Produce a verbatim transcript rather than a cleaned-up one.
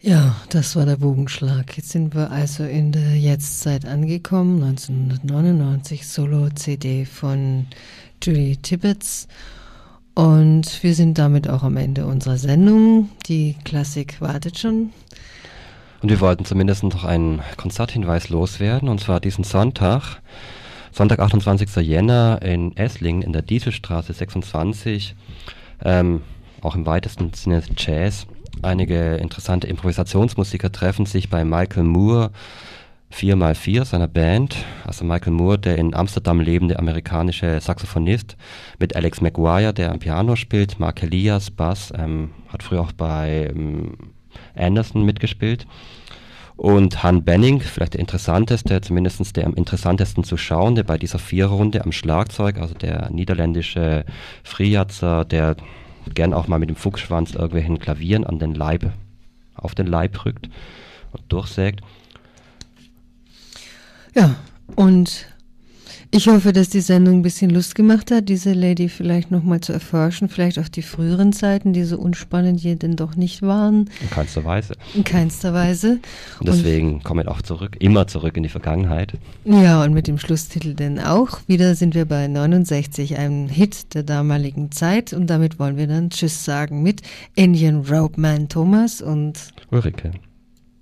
Ja, das war der Bogenschlag. Jetzt sind wir also in der Jetztzeit angekommen, neunzehnhundertneunundneunzig, Solo-C D von Julie Tibbets. Und wir sind damit auch am Ende unserer Sendung. Die Klassik wartet schon. Und wir wollten zumindest noch einen Konzerthinweis loswerden, und zwar diesen Sonntag, Sonntag, achtundzwanzigster Jänner in Esslingen in der Dieselstraße sechsundzwanzig, ähm, auch im weitesten Sinne Jazz. Einige interessante Improvisationsmusiker treffen sich bei Michael Moore, vier mal vier, seiner Band. Also Michael Moore, der in Amsterdam lebende amerikanische Saxophonist, mit Alex Maguire, der am Piano spielt, Mark Elias, Bass, ähm, hat früher auch bei ähm, Anderson mitgespielt. Und Han Benning, vielleicht der interessanteste, zumindest der am interessantesten zu schauende bei dieser Viererrunde am Schlagzeug, also der niederländische Friatzer, der gern auch mal mit dem Fuchsschwanz irgendwelchen Klavieren an den Leib, auf den Leib rückt und durchsägt. Ja, und ich hoffe, dass die Sendung ein bisschen Lust gemacht hat, diese Lady vielleicht nochmal zu erforschen, vielleicht auch die früheren Zeiten, die so unspannend hier denn doch nicht waren. In keinster Weise. In keinster Weise. Und deswegen und, kommen wir auch zurück, immer zurück in die Vergangenheit. Ja, und mit dem Schlusstitel denn auch. Wieder sind wir bei neunundsechzig, einem Hit der damaligen Zeit. Und damit wollen wir dann Tschüss sagen mit Indian Rope Man Thomas und Ulrike.